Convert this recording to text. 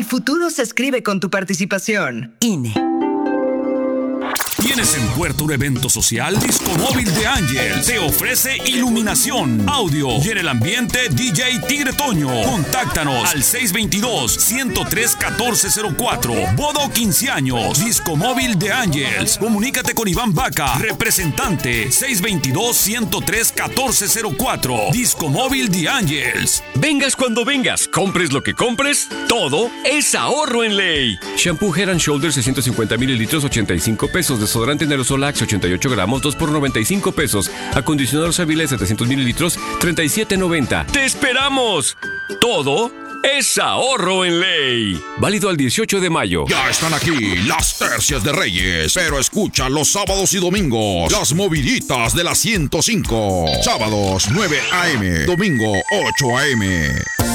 El futuro se escribe con tu participación. INE. ¿Tienes en puerta un evento social? Disco Móvil de Ángel te ofrece iluminación, audio y en el ambiente DJ Tigre Toño. Contáctanos al 622-103-1404. Boda o 15 años. Disco Móvil de Ángels. Comunícate con Iván Vaca, representante. 622-103-1404. Disco Móvil de Ángels. Vengas cuando vengas, compres lo que compres, todo es ahorro en ley. Shampoo Head & Shoulders 650 mililitros, 85 pesos. Desodorante Aerosol Axe 88 gramos, 2 por 95 pesos. Acondicionador Savile 700 mililitros, 37.90. ¡Te esperamos! Todo es ahorro en ley. Válido al 18 de mayo. Ya están aquí las tercias de Reyes, pero escucha los sábados y domingos las moviditas de la 105. Sábados 9 a.m., domingo 8 a.m.